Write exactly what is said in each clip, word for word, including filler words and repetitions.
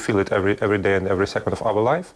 feel it every, every day and every second of our life.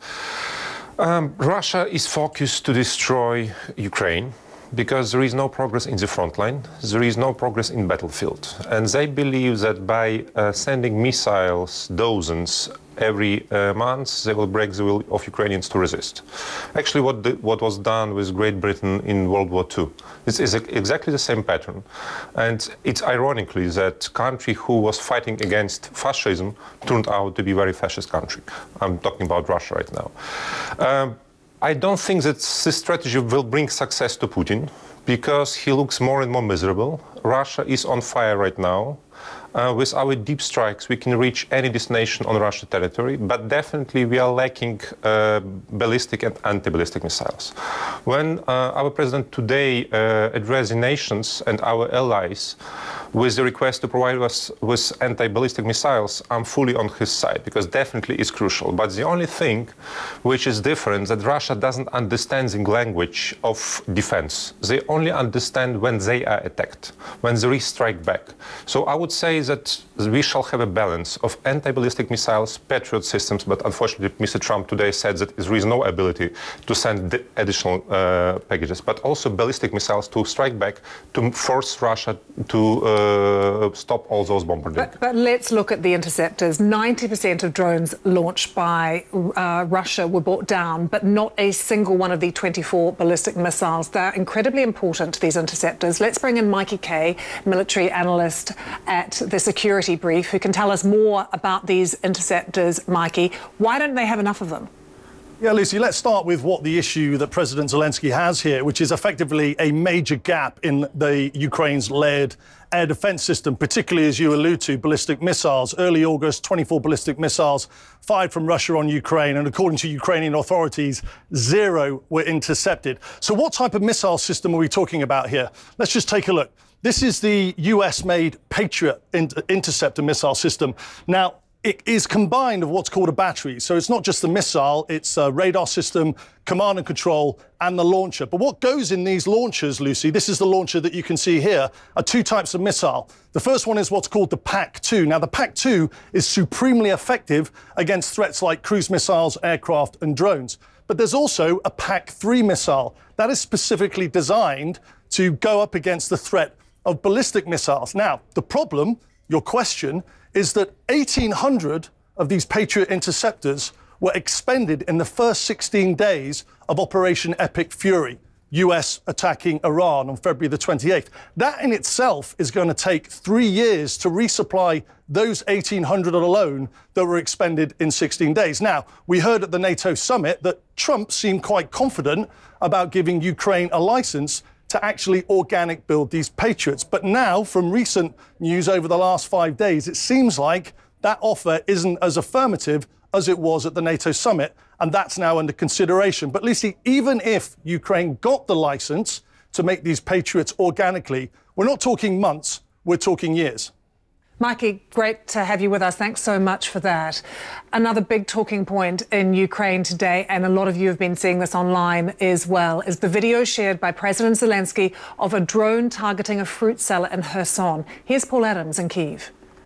Um, Russia is focused to destroy Ukraine because there is no progress in the front line, there is no progress in battlefield. And they believe that by uh, sending missiles, dozens, every uh, month, they will break the will of Ukrainians to resist. Actually, what, the, what was done with Great Britain in World War Two. This is a, exactly the same pattern. And it's ironically that country who was fighting against fascism turned out to be a very fascist country. I'm talking about Russia right now. Um, I don't think that this strategy will bring success to Putin because he looks more and more miserable. Russia is on fire right now. Uh, with our deep strikes, we can reach any destination on Russian territory, but definitely we are lacking uh, ballistic and anti-ballistic missiles. When uh, our president today uh, addressed the nations and our allies with the request to provide us with anti-ballistic missiles, I'm fully on his side, because definitely it's crucial. But the only thing which is different is that Russia doesn't understand the language of defense. They only understand when they are attacked, when there is strike back. So I would say that we shall have a balance of anti-ballistic missiles, Patriot systems, but unfortunately Mister Trump today said that there is no ability to send additional uh, packages, but also ballistic missiles to strike back, to force Russia to uh, stop all those bombardments. But, but let's look at the interceptors. ninety percent of drones launched by uh, Russia were brought down, but not a single one of the twenty-four ballistic missiles. They're incredibly important, these interceptors. Let's bring in Mikey Kay, military analyst at the Security Brief, who can tell us more about these interceptors. Mikey, why don't they have enough of them? Yeah, Lucy, let's start with what the issue that President Zelensky has here, which is effectively a major gap in the Ukraine's layered air defense system, particularly, as you allude to, ballistic missiles. Early August, twenty-four ballistic missiles fired from Russia on Ukraine, and according to Ukrainian authorities, zero were intercepted. So what type of missile system are we talking about here? Let's just take a look. This is the U S-made Patriot inter interceptor missile system. Now, it is combined of what's called a battery. So it's not just the missile, it's a radar system, command and control, and the launcher. But what goes in these launchers, Lucy, this is the launcher that you can see here, are two types of missile. The first one is what's called the PAC two. Now, the PAC two is supremely effective against threats like cruise missiles, aircraft, and drones. But there's also a PAC three missile that is specifically designed to go up against the threat of ballistic missiles. Now, the problem, your question, is that eighteen hundred of these Patriot interceptors were expended in the first sixteen days of Operation Epic Fury, U S attacking Iran on February the twenty-eighth. That in itself is going to take three years to resupply those eighteen hundred alone that were expended in sixteen days. Now, we heard at the NATO summit that Trump seemed quite confident about giving Ukraine a license to actually organic build these Patriots. But now, from recent news over the last five days, it seems like that offer isn't as affirmative as it was at the NATO summit, and that's now under consideration. But Lucy, even if Ukraine got the license to make these Patriots organically, we're not talking months, we're talking years. Mikey, great to have you with us. Thanks so much for that. Another big talking point in Ukraine today, and a lot of you have been seeing this online as well, is the video shared by President Zelensky of a drone targeting a fruit seller in Kherson. Here's Paul Adams in Kyiv.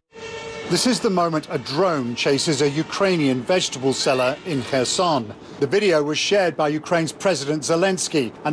This is the moment a drone chases a Ukrainian vegetable seller in Kherson. The video was shared by Ukraine's President Zelensky and